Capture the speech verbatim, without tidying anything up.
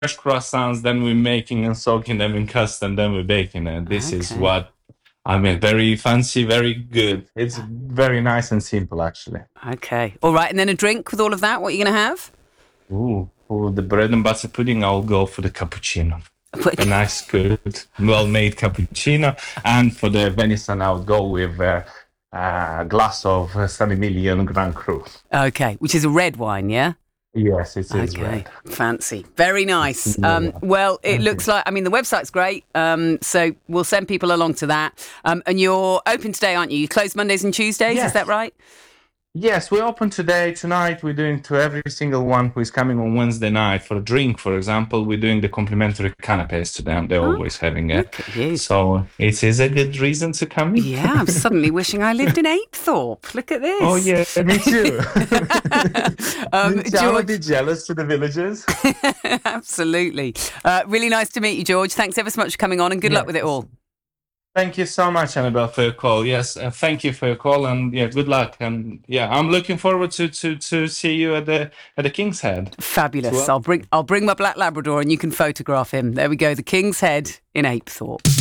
croissants, then we're making and soaking them in custard, then we're baking it. This is Okay. what I mean. Very fancy, very good. It's very nice and simple, actually. Okay. All right. And then a drink with all of that. What are you going to have? Ooh, for the bread and butter pudding, I'll go for the cappuccino. A nice, good, well-made cappuccino. And for the venison, I'll go with uh, a glass of uh, San Emilion Grand Cru. Okay. Which is a red wine, yeah? Yes, it is Okay, red. fancy. Very nice. Um, well, it looks like, I mean, the website's great, um, so we'll send people along to that. Um, and you're open today, aren't you? You close Mondays and Tuesdays, Yes. Is that right? Yes, we're open today. Tonight, we're doing to every single one who is coming on Wednesday night for a drink, for example. We're doing the complimentary canapes to them. They're Oh, always having it. look at you. So it is a good reason to come in. Yeah, I'm suddenly wishing I lived in Apethorpe. Look at this. Oh, yeah, me too. um, I'm a George, bit jealous to the villagers. absolutely. Uh, really nice to meet you, George. Thanks ever so much for coming on, and good luck Yeah. with it all. Thank you so much, Annabelle, for your call. Yes, uh, thank you for your call, and yeah, good luck. And yeah, I'm looking forward to to to see you at the at the King's Head. Fabulous. Well- I'll bring I'll bring my black Labrador, and you can photograph him. There we go. The King's Head in Apethorpe.